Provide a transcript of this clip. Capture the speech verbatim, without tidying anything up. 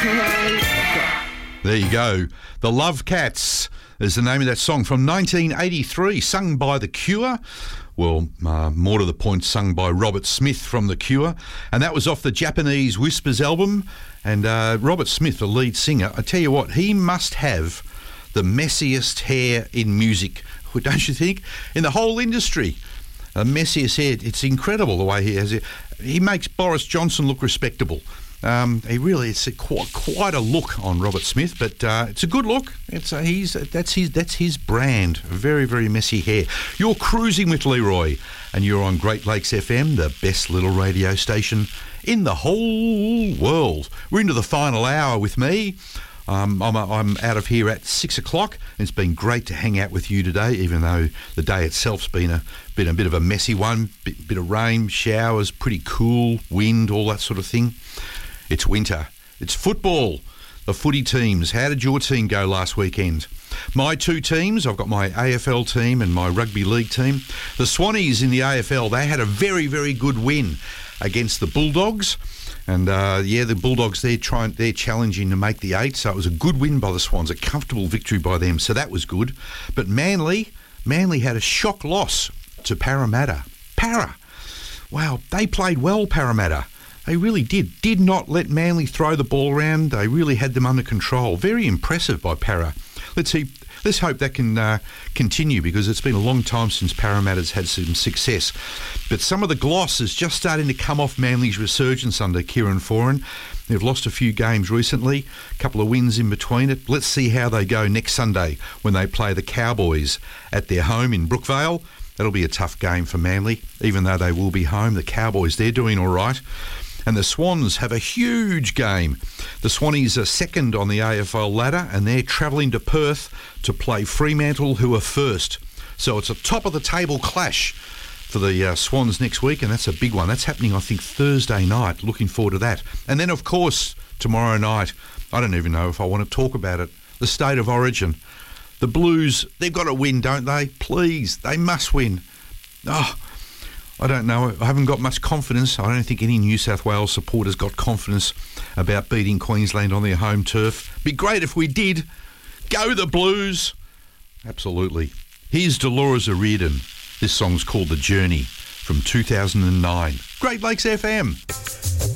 There you go. The Love Cats is the name of that song from nineteen eighty-three, sung by The Cure. Well, uh, more to the point, sung by Robert Smith from The Cure. And that was off the Japanese Whispers album. And uh, Robert Smith, the lead singer, I tell you what, he must have the messiest hair in music, don't you think? In the whole industry. The messiest hair. It's incredible the way he has it. He makes Boris Johnson look respectable. Um, he really, it's a, quite, quite a look on Robert Smith, but uh, it's a good look. It's a, he's that's his that's his brand. Very very messy hair. You're cruising with Leroy, and you're on Great Lakes F M, the best little radio station in the whole world. We're into the final hour with me. Um, I'm I'm out of here at six o'clock. It's been great to hang out with you today, even though the day itself's been a been a bit of a messy one. Bit, bit of rain, showers, pretty cool, wind, all that sort of thing. It's winter. It's football. The footy teams. How did your team go last weekend? My two teams, I've got my A F L team and my rugby league team. The Swannies in the A F L, they had a very, very good win against the Bulldogs. And, uh, yeah, the Bulldogs, they're trying, they're challenging to make the eight, so it was a good win by the Swans, a comfortable victory by them, so that was good. But Manly, Manly had a shock loss to Parramatta. Para. Wow, they played well, Parramatta. They really did. Did not let Manly throw the ball around. They really had them under control. Very impressive by Para. Let's see. Let's hope that can uh, continue, because it's been a long time since Parramatta's had some success. But some of the gloss is just starting to come off Manly's resurgence under Kieran Foran. They've lost a few games recently, a couple of wins in between it. Let's see how they go next Sunday when they play the Cowboys at their home in Brookvale. That'll be a tough game for Manly, even though they will be home. The Cowboys, they're doing all right. And the Swans have a huge game. The Swannies are second on the A F L ladder, and they're travelling to Perth to play Fremantle, who are first. So it's a top-of-the-table clash for the uh, Swans next week, and that's a big one. That's happening, I think, Thursday night. Looking forward to that. And then, of course, tomorrow night, I don't even know if I want to talk about it, the State of Origin. The Blues, they've got to win, don't they? Please, they must win. Oh, I don't know. I haven't got much confidence. I don't think any New South Wales supporters got confidence about beating Queensland on their home turf. Be great if we did. Go the Blues. Absolutely. Here's Dolores O'Riordan. This song's called The Journey from two thousand nine. Great Lakes F M.